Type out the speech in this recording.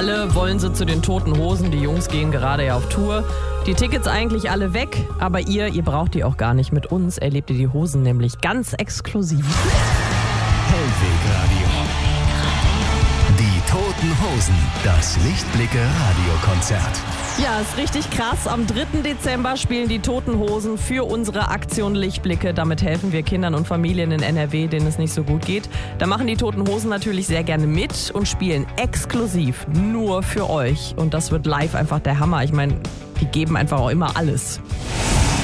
Alle wollen sie zu den Toten Hosen. Die Jungs gehen gerade ja auf Tour. Die Tickets eigentlich alle weg, aber ihr braucht die auch gar nicht. Mit uns erlebt ihr die Hosen nämlich ganz exklusiv. Hellweg-Radio. Die Toten Hosen. Das Lichtblicke-Radiokonzert. Ja, ist richtig krass. Am 3. Dezember spielen die Toten Hosen für unsere Aktion Lichtblicke. Damit helfen wir Kindern und Familien in NRW, denen es nicht so gut geht. Da machen die Toten Hosen natürlich sehr gerne mit und spielen exklusiv nur für euch. Und das wird live einfach der Hammer. Ich meine, die geben einfach auch immer alles.